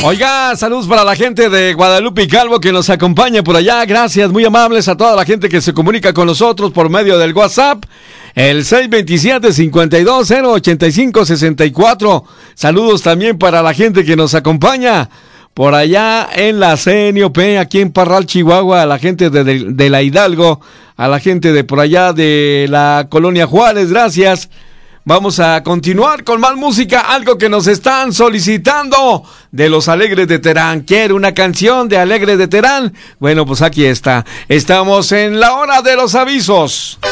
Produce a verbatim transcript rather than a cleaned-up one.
Oiga, saludos para la gente de Guadalupe y Calvo que nos acompaña por allá. Gracias, muy amables a toda la gente que se comunica con nosotros por medio del WhatsApp. El seis dos siete, cinco dos cero, ocho cinco seis cuatro. Saludos también para la gente que nos acompaña por allá en la C N O P, aquí en Parral, Chihuahua, a la gente de, de, de la Hidalgo, a la gente de por allá de la Colonia Juárez, gracias. Vamos a continuar con más música, algo que nos están solicitando de los Alegres de Terán. ¿Quiere una canción de Alegres de Terán? Bueno, pues aquí está. Estamos en la hora de los avisos.